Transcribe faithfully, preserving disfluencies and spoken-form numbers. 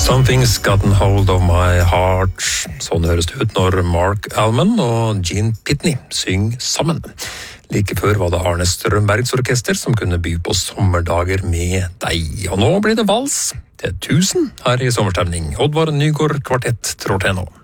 Something's gotten hold of my heart. Sånn høres det ut når Mark Almond og Gene Pitney synger sammen. Like før var det Arne Strømbergs orkester som kunne by på sommerdager med deg. Og nå blir det vals til tusen her i sommerstemning. Oddvar Nygård Kvartett trår til nå.